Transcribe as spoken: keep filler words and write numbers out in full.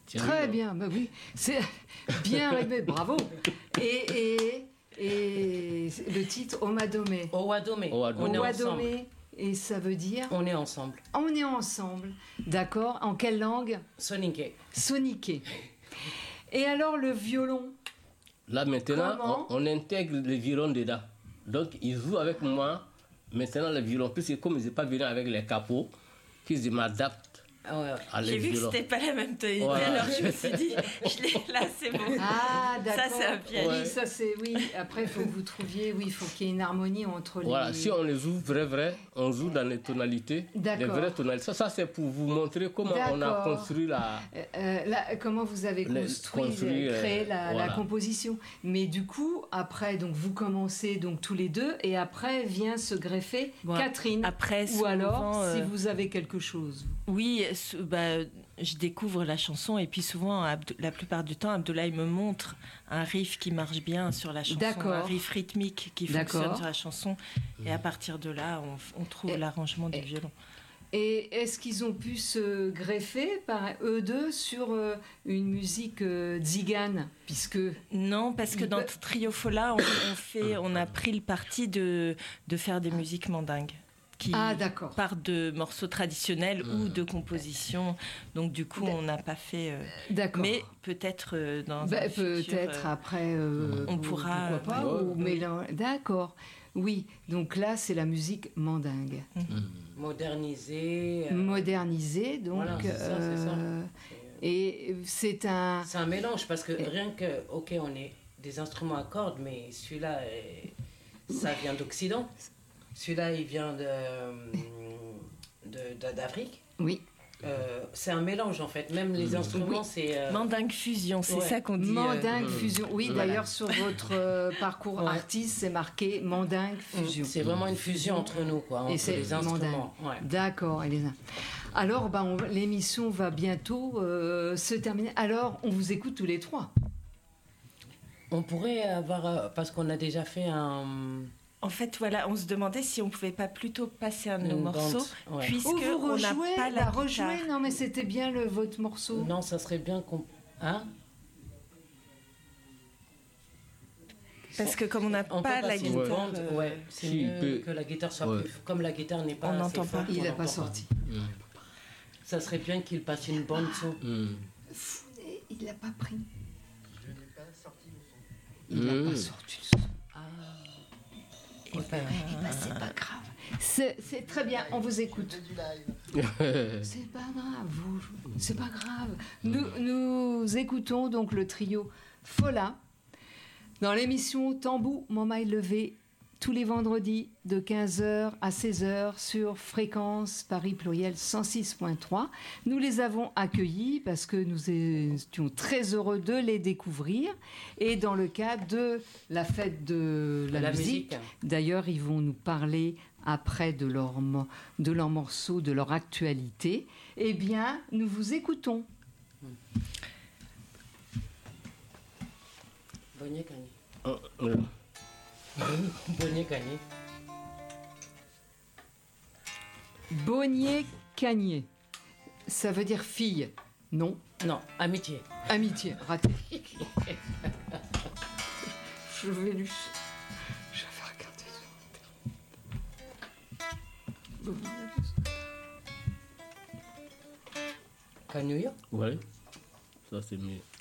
Très bien, bah oui, c'est bien rythmé, bravo. Et, et, et le titre Omadome. Owadome. On est ensemble. Et ça veut dire On est ensemble. On est ensemble, d'accord. En quelle langue? Soninké. Soninké. Et alors le violon? Là maintenant, on, on intègre le violon dedans. Donc ils jouent avec moi maintenant le violon, puisque comme ils ne sont pas venus avec les capots, qu'ils je m'adapte. Ouais. J'ai vu violons. que c'était pas la même tonalité, Ouais. alors je me suis dit, je l'ai, là c'est bon. Ah, d'accord. Ça c'est un pianiste. Oui, ça c'est oui. Après, il faut que vous trouviez, oui, il faut qu'il y ait une harmonie entre les. Voilà, si on les joue vrai, vrai, on joue dans les tonalités, D'accord. les vraies tonalités. Ça, ça c'est pour vous montrer comment on a D'accord. construit la. Euh, là, comment vous avez Les- construit, construit, euh, créé euh, la, voilà. la composition. Mais du coup, après, donc vous commencez donc tous les deux, et après vient se greffer Bon, Catherine. après, Ou souvent, alors, euh, si vous avez quelque chose. Oui, sou- bah, je découvre la chanson et puis souvent, Abd- la plupart du temps, Abdoulaye me montre un riff qui marche bien sur la chanson, D'accord. un riff rythmique qui D'accord. fonctionne sur la chanson. Et à partir de là, on, on trouve Et- l'arrangement du et- violon. Et est-ce qu'ils ont pu se greffer par eux deux sur euh, une musique euh, tzigane, puisque Non, parce que Il dans peut- Triofola, on, on, fait, on a pris le parti de, de faire des musiques mandingues. Qui Ah, d'accord. partent de morceaux traditionnels ou de compositions. Donc, du coup, on n'a pas fait. euh, D'accord. Mais peut-être euh, dans. Bah, un futur, peut-être euh, après, euh, on pour- pourra, pourquoi pas, euh, ou mélan- D'accord. Oui, donc là c'est la musique mandingue, Modernisé. euh, modernisée, donc. Voilà, c'est ça, c'est ça. euh, Et c'est un. C'est un mélange parce que rien que, ok, on est des instruments à cordes, mais celui-là, euh, ça vient d'Occident. Celui-là, il vient de, de- de- d'Afrique. Oui. Euh, c'est un mélange en fait. Même les instruments, Oui. c'est. euh, Mandingue fusion, c'est Ouais. ça qu'on dit. euh, Mandingue fusion. Oui, Voilà. d'ailleurs sur votre euh, parcours Ouais. artiste, c'est marqué Mandingue fusion. C'est vraiment une fusion entre nous, quoi, Et entre c'est les instruments. Ouais. D'accord, Elisa. Alors, ben, on- l'émission va bientôt euh, se terminer. Alors, on vous écoute tous les trois. On pourrait avoir, euh, parce qu'on a déjà fait un. En fait, voilà, on se demandait si on pouvait pas plutôt passer un de nos Une morceaux, bande, ouais. puisque Ou vous on n'a rejouez, pas la, la rejouez. guitare. Non, mais c'était bien le, votre morceau. Non, ça serait bien qu'on. Hein? Parce que comme on n'a On peut pas la passer une guitare, bande, euh, ouais, c'est si, mieux peut- que la guitare soit ouais. plus. Comme la guitare n'est pas On assez n'entend pas. forte, Il on n'a pas n'entend sorti. Ça serait bien qu'il passe une bande son. Mm. Founet, il l'a pas pris. Je n'ai pas sorti le son. Il n'a Mmh. pas sorti le son. eh ben, Eh ben, c'est pas grave. C'est c'est très bien, on vous écoute. C'est du live. C'est pas grave, vous, c'est pas grave. Nous, nous écoutons donc le trio Fola dans l'émission Tambou Momaï Levé tous les vendredis de quinze heures à seize heures sur Fréquence Paris Pluriel cent six point trois. Nous les avons accueillis parce que nous étions très heureux de les découvrir et dans le cadre de la fête de la, La musique. musique. D'ailleurs, ils vont nous parler après de leurs mo- de leurs morceaux, de leur actualité. Eh bien, nous vous écoutons. Bonnier Cagné. Oh, euh, Bonnier Cagné. Bonnier Cagné. Ça veut dire fille. Non. Non, amitié. Amitié. Raté. Je vais lui... Je vais regarder. Cagnoyo. ouais, ça c'est mieux.